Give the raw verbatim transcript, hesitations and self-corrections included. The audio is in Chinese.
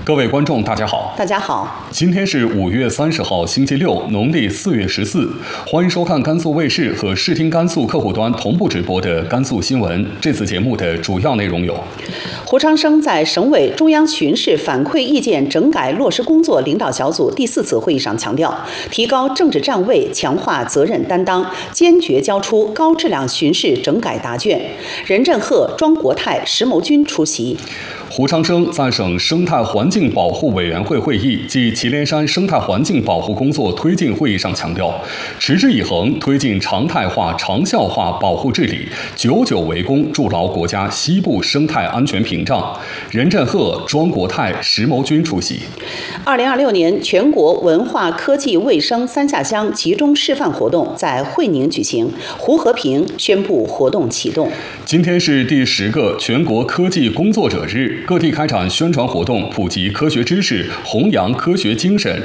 各位观众，大家好。 大家好， 今天是五月三十号，星期六，农历四月十四。欢迎收看甘肃卫视和视听甘肃客户端同步直播的甘肃新闻。这次节目的主要内容有： 胡昌生在省委中央巡视反馈意见整改落实工作领导小组第四次会议上强调，提高政治站位，强化责任担当，坚决交出高质量巡视整改答卷。任振赫、庄国泰、石谋军出席。 胡昌生在省生态环境保护委员会会议暨祁连山生态环境保护工作推进会议上强调，持之以恒推进常态化、长效化保护治理，久久为功，筑牢国家西部生态安全屏障。任振赫、庄国泰、石谋军出席。 二零二六年全国文化科技卫生三下乡集中示范活动在会宁举行，胡和平宣布活动启动。 今天是第十个全国科技工作者日，各地开展宣传活动，普及科学知识，弘扬科学精神，